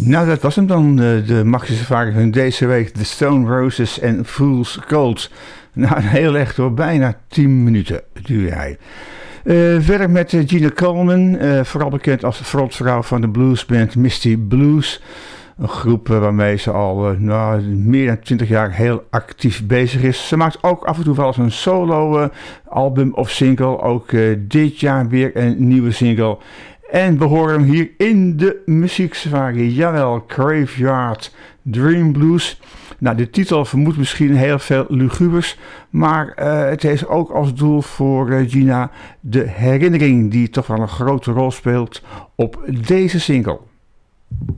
Nou, dat was hem dan, de Maxi Safari van deze week. The Stone Roses en Fool's Gold. Nou, heel echt hoor, bijna 10 minuten duurde hij. Verder met Gina Coleman, vooral bekend als frontvrouw van de bluesband Misty Blues. Een groep waarmee ze al meer dan 20 jaar heel actief bezig is. Ze maakt ook af en toe wel eens een solo album of single. Ook dit jaar weer een nieuwe single. En we horen hem hier in de muzieksafari. Jawel, Graveyard Dream Blues. Nou, de titel vermoedt misschien heel veel lugubers, maar het heeft ook als doel voor Gina de herinnering die toch wel een grote rol speelt op deze single.